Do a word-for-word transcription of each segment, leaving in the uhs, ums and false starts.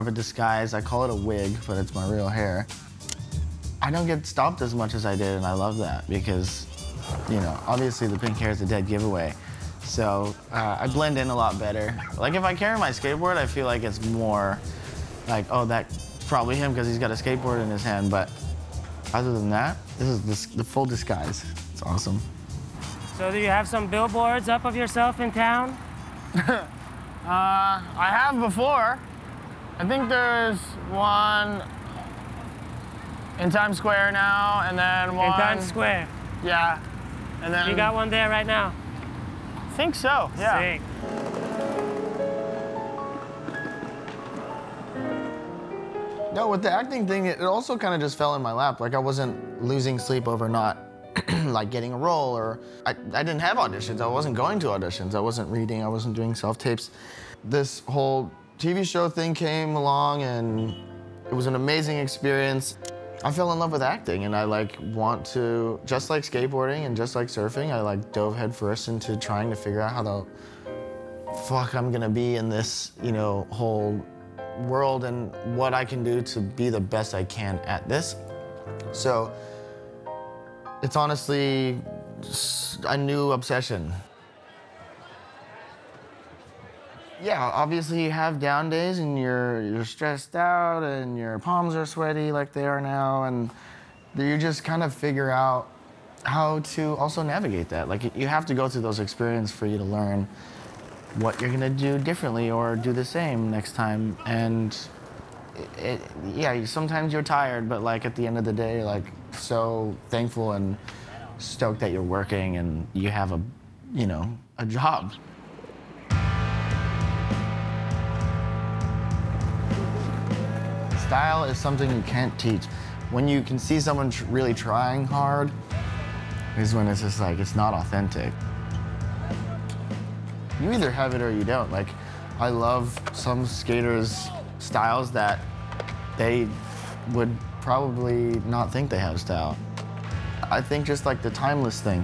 of a disguise. I call it a wig, but it's my real hair. I don't get stopped as much as I did, and I love that because, you know, obviously the pink hair is a dead giveaway. So uh, I blend in a lot better. Like if I carry my skateboard, I feel like it's more like, oh, that's probably him because he's got a skateboard in his hand. But other than that, this is this, the full disguise. It's awesome. So do you have some billboards up of yourself in town? uh, I have before. I think there's one in Times Square now, and then one... In Times Square? Yeah, and then... You got one there right now? I think so, yeah. Sick. No, with the acting thing, it also kind of just fell in my lap. Like I wasn't losing sleep over not like getting a role, or I, I didn't have auditions. I wasn't going to auditions. I wasn't reading, I wasn't doing self-tapes. This whole T V show thing came along and it was an amazing experience. I fell in love with acting and I like want to, just like skateboarding and just like surfing, I like dove headfirst into trying to figure out how the fuck I'm gonna be in this, you know, whole world and what I can do to be the best I can at this. So it's honestly a new obsession. Yeah, obviously you have down days and you're you're stressed out and your palms are sweaty like they are now, and you just kind of figure out how to also navigate that. Like you have to go through those experiences for you to learn what you're gonna do differently or do the same next time. And it, it, yeah, sometimes you're tired, but like at the end of the day, like so thankful and stoked that you're working and you have a, you know, a job. Style is something you can't teach. When you can see someone tr really trying hard, is when it's just like, it's not authentic. You either have it or you don't. Like, I love some skaters' styles that they would probably not think they have style. I think just like the timeless thing.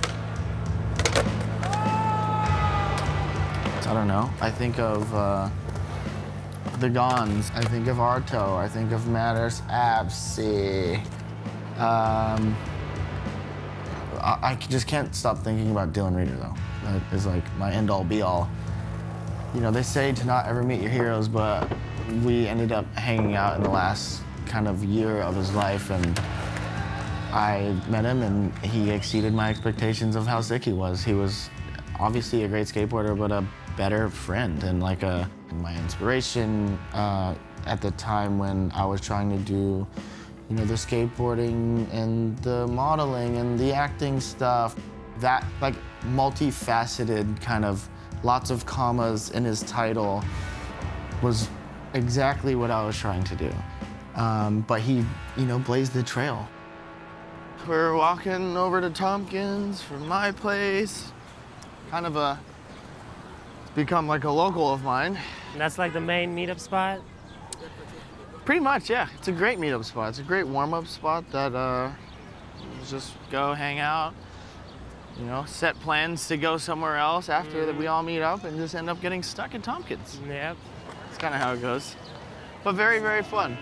I don't know. I think of uh, the Gons. I think of Arto. I think of Matters Absi. Um, I, I just can't stop thinking about Dylan Reeder, though. That is like my end-all, be-all. You know, they say to not ever meet your heroes, but we ended up hanging out in the last kind of year of his life, and I met him, and he exceeded my expectations of how sick he was. He was obviously a great skateboarder, but a better friend and like a my inspiration uh, at the time when I was trying to do, you know, the skateboarding and the modeling and the acting stuff. That like multifaceted kind of lots of commas in his title was exactly what I was trying to do. Um, but he, you know, blazed the trail. We're walking over to Tompkins from my place. Kind of a, become like a local of mine. And that's like the main meetup spot? Pretty much, yeah. It's a great meetup spot. It's a great warm-up spot that uh, just go hang out, you know, set plans to go somewhere else after mm. that we all meet up and just end up getting stuck in Tompkins. Yep. That's kind of how it goes. But very, very fun.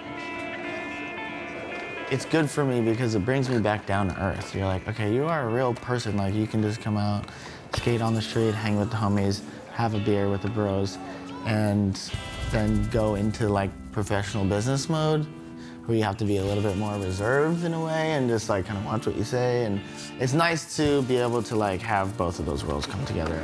It's good for me because it brings me back down to earth. You're like, okay, you are a real person. Like, you can just come out, skate on the street, hang with the homies, have a beer with the bros, and then go into like professional business mode where you have to be a little bit more reserved in a way and just like kind of watch what you say. And it's nice to be able to like have both of those worlds come together.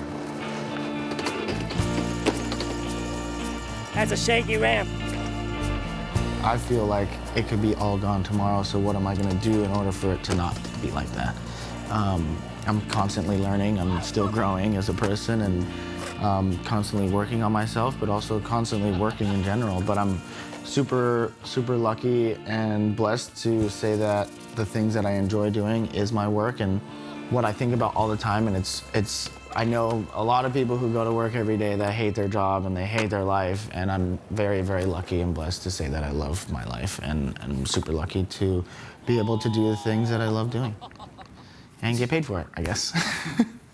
That's a shaky ramp. I feel like it could be all gone tomorrow, so what am I gonna do in order for it to not be like that? Um, I'm constantly learning, I'm still growing as a person, and um, constantly working on myself, but also constantly working in general. But I'm super, super lucky and blessed to say that the things that I enjoy doing is my work and what I think about all the time. And it's, it's, I know a lot of people who go to work every day that hate their job and they hate their life, and I'm very, very lucky and blessed to say that I love my life, and I'm super lucky to be able to do the things that I love doing and get paid for it, I guess.